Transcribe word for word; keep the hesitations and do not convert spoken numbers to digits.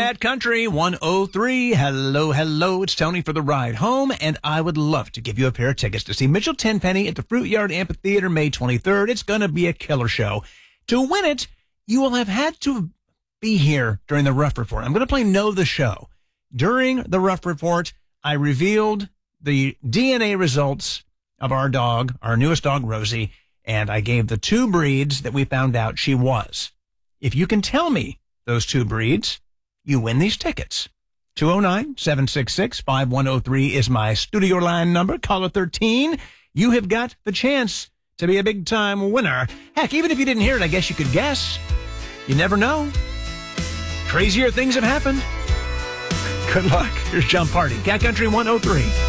Cat Country one oh three. Hello, hello. It's Tony for the ride home, and I would love to give you a pair of tickets to see Mitchell Tenpenny at the Fruit Yard Amphitheater May twenty-third. It's going to be a killer show. To win it, you will have had to be here during the Rough Report. I'm going to play Know the Show. During the Rough Report, I revealed the D N A results of our dog, our newest dog, Rosie, and I gave the two breeds that we found out she was. If you can tell me those two breeds, you win these tickets. two oh nine, seven six six, five one oh three is my studio line number. Caller thirteen. You have got the chance to be a big-time winner. Heck, even if you didn't hear it, I guess you could guess. You never know. Crazier things have happened. Good luck. Here's John Party, Cat Country one oh three.